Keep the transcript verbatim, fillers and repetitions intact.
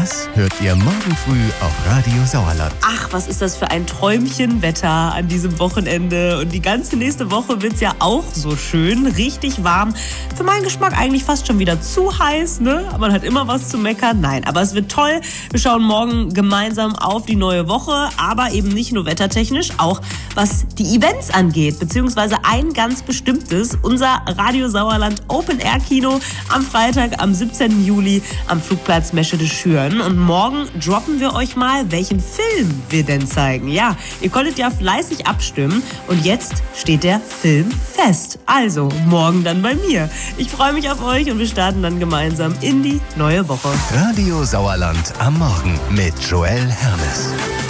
Das hört ihr morgen früh auf Radio Sauerland. Ach, was ist das für ein Träumchenwetter an diesem Wochenende. Und die ganze nächste Woche wird es ja auch so schön, richtig warm. Für meinen Geschmack eigentlich fast schon wieder zu heiß, ne? Man hat immer was zu meckern. Nein, aber es wird toll. Wir schauen morgen gemeinsam auf die neue Woche, aber eben nicht nur wettertechnisch, auch was die Events angeht, beziehungsweise ein ganz bestimmtes, unser Radio Sauerland Open Air Kino am Freitag, am siebzehnten Juli am Flugplatz Meschede-Schüren. Und morgen droppen wir euch mal, welchen Film wir denn zeigen. Ja, ihr konntet ja fleißig abstimmen und jetzt steht der Film fest. Also, morgen dann bei mir. Ich freue mich auf euch und wir starten dann gemeinsam in die neue Woche. Radio Sauerland am Morgen mit Joel Hermes.